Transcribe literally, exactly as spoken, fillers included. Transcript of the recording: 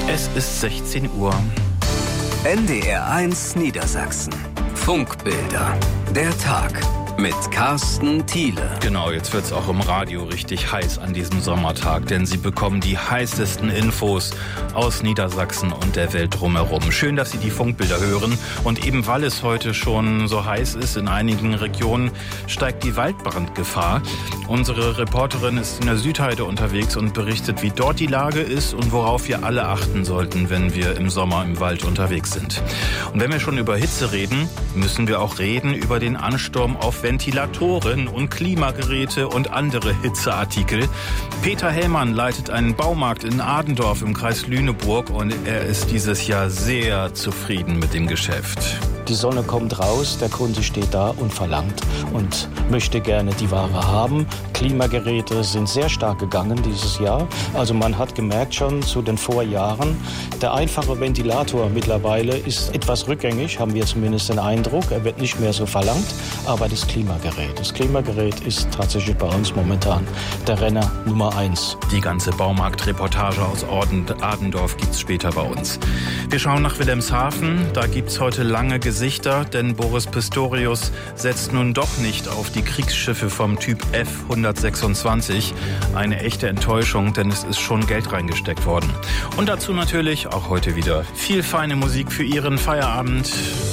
Es ist sechzehn Uhr. N D R eins Niedersachsen. Funkbilder. Der Tag mit Carsten Thiele. Genau, jetzt wird's auch im Radio richtig heiß an diesem Sommertag, denn Sie bekommen die heißesten Infos aus Niedersachsen und der Welt drumherum. Schön, dass Sie die Funkbilder hören. Und eben weil es heute schon so heiß ist, in einigen Regionen steigt die Waldbrandgefahr. Unsere Reporterin ist in der Südheide unterwegs und berichtet, wie dort die Lage ist und worauf wir alle achten sollten, wenn wir im Sommer im Wald unterwegs sind. Und wenn wir schon über Hitze reden, müssen wir auch reden über den Ansturm auf Ventilatoren und Klimageräte und andere Hitzeartikel. Peter Hellmann leitet einen Baumarkt in Adendorf im Kreis Lüneburg und er ist dieses Jahr sehr zufrieden mit dem Geschäft. Die Sonne kommt raus, der Kunde steht da und verlangt und möchte gerne die Ware haben. Klimageräte sind sehr stark gegangen dieses Jahr. Also man hat gemerkt schon zu den Vorjahren, der einfache Ventilator mittlerweile ist etwas rückgängig, haben wir zumindest den Eindruck. Er wird nicht mehr so verlangt, aber das Klimagerät. Das Klimagerät ist tatsächlich bei uns momentan der Renner Nummer eins. Die ganze Baumarktreportage aus Adendorf gibt's später bei uns. Wir schauen nach Wilhelmshaven. Da gibt's heute lange Gesichter, denn Boris Pistorius setzt nun doch nicht auf die Kriegsschiffe vom Typ F hundertsechsundzwanzig. Eine echte Enttäuschung, denn es ist schon Geld reingesteckt worden. Und dazu natürlich auch heute wieder viel feine Musik für Ihren Feierabend.